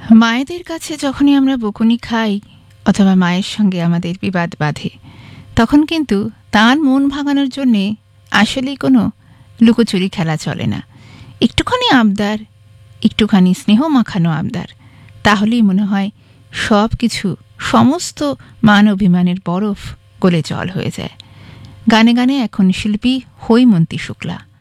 মায়েদের কাছে যখনই আমরা বকুনি খাই অথবা মায়ের সঙ্গে আমাদের বিবাদ বাধে, তখন কিন্তু তার মন ভাঙানোর জন্যে আসলেই কোনো লুকোচুরি খেলা চলে না। একটুখানি আবদার, একটুখানি স্নেহ মাখানো আবদার, তাহলেই মনে হয় সব কিছু, সমস্ত মান অভিমানের বরফ গলে জল হয়ে যায়। গানে গানে এখন শিল্পী হৈমন্তী শুক্লা।